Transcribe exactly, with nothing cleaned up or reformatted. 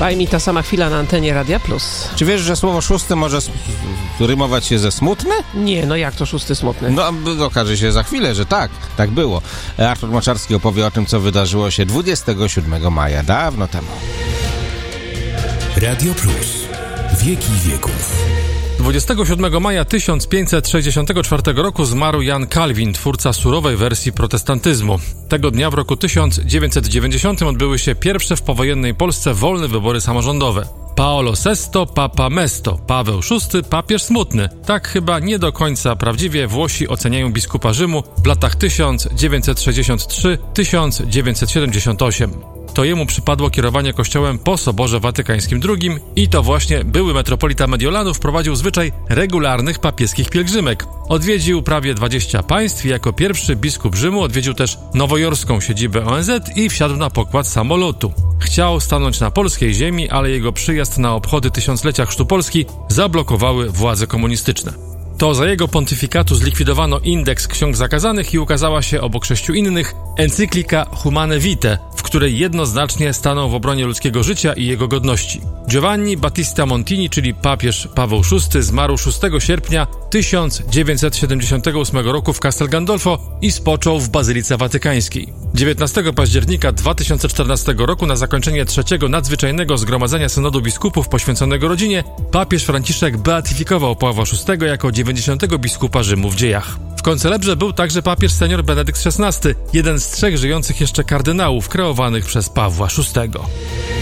Trwa mi ta sama chwila na antenie Radia Plus. Czy wiesz, że słowo szósty może s- rymować się ze smutny? Nie, no jak to szósty smutny? No, okaże się za chwilę, że tak, tak było. Artur Moczarski opowie o tym, co wydarzyło się dwudziestego siódmego maja, dawno temu. Radio Plus. Wieki wieków. dwudziestego siódmego maja tysiąc pięćset sześćdziesiątego czwartego roku zmarł Jan Kalwin, twórca surowej wersji protestantyzmu. Tego dnia w roku tysiąc dziewięćset dziewięćdziesiątym odbyły się pierwsze w powojennej Polsce wolne wybory samorządowe. Paolo sesto, Papa Mesto, Paweł szósty, papież smutny. Tak chyba nie do końca prawdziwie Włosi oceniają biskupa Rzymu w latach tysiąc dziewięćset sześćdziesiąt trzy do tysiąc dziewięćset siedemdziesiąt osiem. To jemu przypadło kierowanie kościołem po Soborze Watykańskim drugim i to właśnie były metropolita Mediolanu wprowadził zwyczaj regularnych papieskich pielgrzymek. Odwiedził prawie dwadzieścia państw i jako pierwszy biskup Rzymu odwiedził też nowojorską siedzibę O N Z i wsiadł na pokład samolotu. Chciał stanąć na polskiej ziemi, ale jego przyjazd na obchody tysiąclecia chrztu Polski zablokowały władze komunistyczne. To za jego pontyfikatu zlikwidowano indeks ksiąg zakazanych i ukazała się obok sześciu innych encyklika Humane Vitae, w której jednoznacznie stanął w obronie ludzkiego życia i jego godności. Giovanni Battista Montini, czyli papież Paweł szósty, zmarł szóstego sierpnia tysiąc dziewięćset siedemdziesiątego ósmego roku w Castel Gandolfo i spoczął w Bazylice Watykańskiej. dziewiętnastego października dwa tysiące czternastego roku na zakończenie trzeciego nadzwyczajnego zgromadzenia synodu biskupów poświęconego rodzinie papież Franciszek beatyfikował Pawła szóstego jako dziewięćdziesiątego biskupa Rzymu w dziejach. W koncelebrze był także papież senior Benedykt szesnasty, jeden z trzech żyjących jeszcze kardynałów kreowanych przez Pawła szóstego.